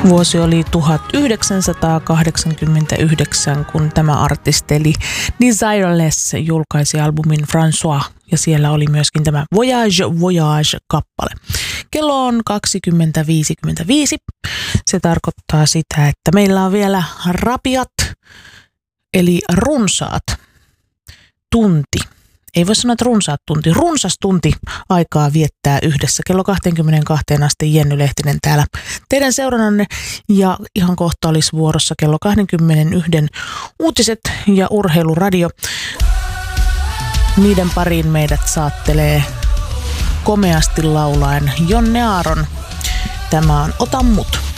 Vuosi oli 1989, kun tämä artisti eli Desireless julkaisi albumin François, ja siellä oli myöskin tämä Voyage Voyage-kappale. Kello on 20.55. Se tarkoittaa sitä, että meillä on vielä rapiat, eli runsaat tunti. Ei voi sanoa, että runsas tunti aikaa viettää yhdessä. Kello 22 asti Jenny Lehtinen täällä teidän seurannanne. Ja ihan kohta olisi vuorossa kello 21 uutiset ja urheiluradio. Niiden pariin meidät saattelee komeasti laulaen Jonne Aaron. Tämä on Ota mut.